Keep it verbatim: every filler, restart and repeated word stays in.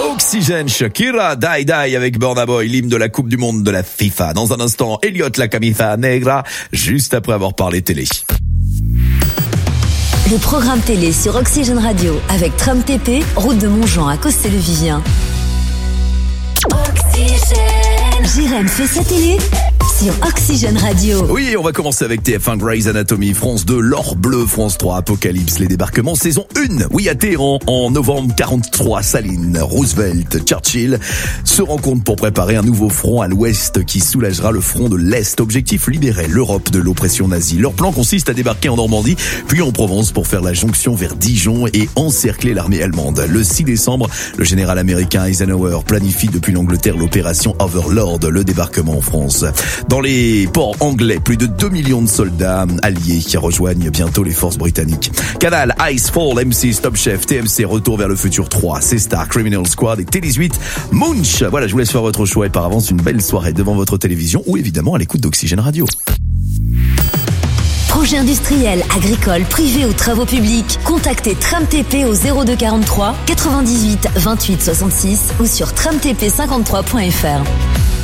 Oxygène, Shakira, Die Die avec Burna Boy, l'hymne de la Coupe du Monde de la FIFA. Dans un instant, Elliot La Camisa Negra, juste après avoir parlé télé. Le programme télé sur Oxygène Radio avec Tram T P, route de Montjean à Cossé-le-Vivien. Oxygène. Jérém fait sa télé sur Oxygène Radio. Oui, on va commencer avec T F un, Grey's Anatomy, France deux, L'Or Bleu, France trois, Apocalypse, les débarquements, saison un. Oui, à Téhéran, en novembre quarante-trois, Staline, Roosevelt, Churchill se rencontrent pour préparer un nouveau front à l'ouest qui soulagera le front de l'Est. Objectif, libérer l'Europe de l'oppression nazie. Leur plan consiste à débarquer en Normandie, puis en Provence pour faire la jonction vers Dijon et encercler l'armée allemande. Le six décembre, le général américain Eisenhower planifie depuis l'Angleterre l'opération Overlord, le débarquement en France. Dans les ports anglais, plus de deux millions de soldats alliés qui rejoignent bientôt les forces britanniques. Canal, Icefall, M six, Top Chef, T M C, Retour vers le futur trois, C-Star, Criminal Squad et Télé huit, Munch. Voilà, je vous laisse faire votre choix et par avance une belle soirée devant votre télévision ou évidemment à l'écoute d'Oxygène Radio. Projet industriel, agricole, privé ou travaux publics, contactez Tram T P au zéro deux quarante-trois quatre-vingt-dix-huit vingt-huit soixante-six ou sur tram t p cinquante-trois point f r.